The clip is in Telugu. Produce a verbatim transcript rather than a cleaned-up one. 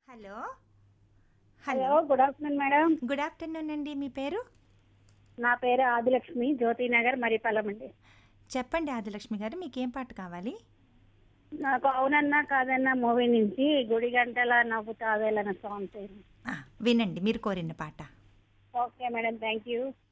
Hello. Hello, hello. Good afternoon madam. Good afternoon అండి. మీ పేరు? నా పేరు ఆదిలక్ష్మి, జ్యోతినగర్, మరిపాలెం అండి. చెప్పండి ఆదిలక్ష్మి గారు మీకేం పాట కావాలి? నాకు అవునన్నా కాదన్నా మూవీ నుంచి గుడి గంటల నవ్వుతావేలన్న సాంగ్ చేయండి. ఆ! వినండి మీరు కోరిన పాట. Okay madam, thank you.